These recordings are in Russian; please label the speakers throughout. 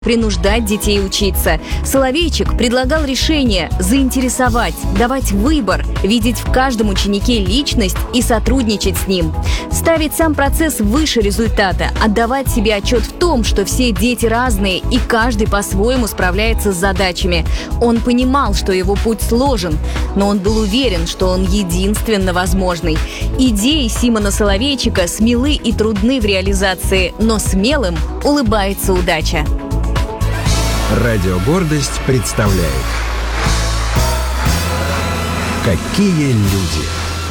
Speaker 1: принуждать детей учиться. Соловейчик предлагал решение заинтересовать, давать выбор, видеть в каждом ученике личность и сотрудничать с ним. Ставить сам процесс выше результата, отдавать себе отчет в том, что все дети разные и каждый по-своему справляется с задачами. Он понимал, что его путь сложен, но он был уверен, что он единственно возможный. Идеи Симона Соловейчика смелы и трудны в реализации, но смелым улыбается удача.
Speaker 2: Радио «Гордость» представляет «Какие люди».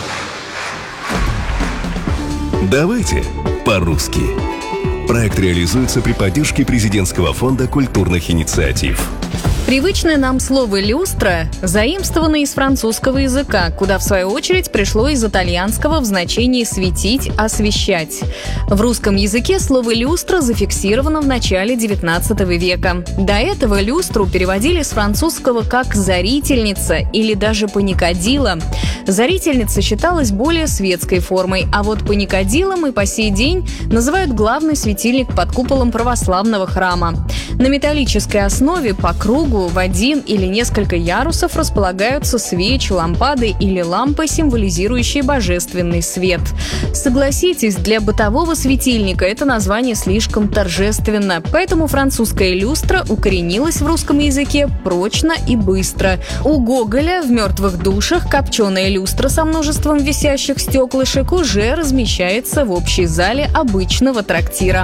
Speaker 3: Давайте по-русски. Проект реализуется при поддержке Президентского фонда культурных инициатив.
Speaker 1: Привычное нам слово «люстра» заимствовано из французского языка, куда, в свою очередь, пришло из итальянского в значении «светить», «освещать». В русском языке слово «люстра» зафиксировано в начале XIX века. До этого люстру переводили с французского как «зарительница» или даже «паникадило». Зарительница считалась более светской формой, а вот паникадилом и по сей день называют главный светильник под куполом православного храма. На металлической основе по кругу в один или несколько ярусов располагаются свечи, лампады или лампы, символизирующие божественный свет. Согласитесь, для бытового светильника это название слишком торжественно, поэтому французская люстра укоренилась в русском языке прочно и быстро. У Гоголя в «Мертвых душах» копченая люстра со множеством висящих стеклышек уже размещается в общей зале обычного трактира.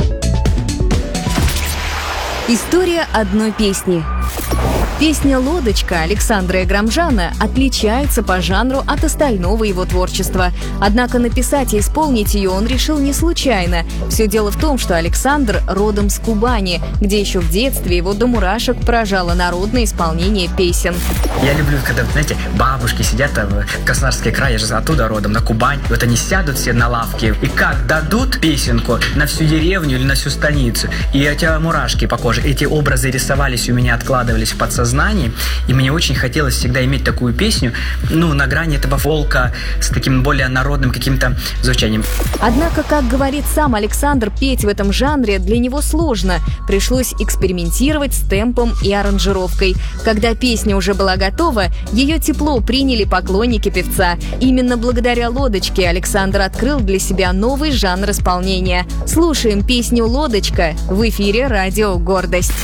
Speaker 1: История одной песни. Песня «Лодочка» Александра Игромжана отличается по жанру от остального его творчества. Однако написать и исполнить ее он решил не случайно. Все дело в том, что Александр родом с Кубани, где еще в детстве его до мурашек поражало народное исполнение песен.
Speaker 4: Я люблю, когда, знаете, бабушки сидят в Краснодарский край, я же оттуда родом, на Кубань. И вот они сядут все на лавке, и как дадут песенку на всю деревню или на всю станицу, и эти мурашки по коже, эти образы рисовались у меня, откладывались в подсознании, и мне очень хотелось всегда иметь такую песню, на грани этого фолка с таким более народным каким-то звучанием.
Speaker 1: Однако, как говорит сам Александр, петь в этом жанре для него сложно. Пришлось экспериментировать с темпом и аранжировкой. Когда песня уже была готова, ее тепло приняли поклонники певца. Именно благодаря «Лодочке» Александр открыл для себя новый жанр исполнения. Слушаем песню «Лодочка» в эфире «Радио Гордость».